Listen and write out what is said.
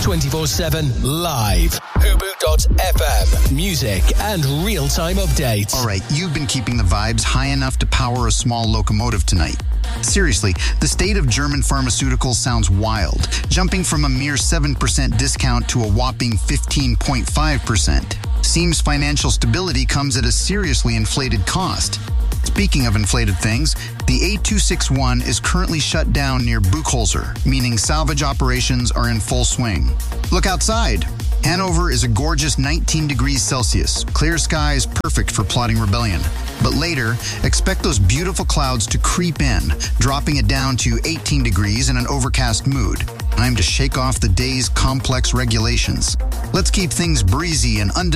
24/7 live. Hubu.fm. Music and real-time updates. All right, you've been keeping the vibes high enough to power a small locomotive tonight. Seriously, the state of German pharmaceuticals sounds wild, jumping from a mere 7% discount to a whopping 15.5%. Seems financial stability comes at a seriously inflated cost. Speaking of inflated things, the A261 is currently shut down near Buchholzer, meaning salvage operations are in full swing. Look outside. Hanover is a gorgeous 19 degrees Celsius. Clear skies perfect for plotting rebellion. But later, expect those beautiful clouds to creep in, dropping it down to 18 degrees in an overcast mood. Time to shake off the day's complex regulations. Let's keep things breezy and undeniable.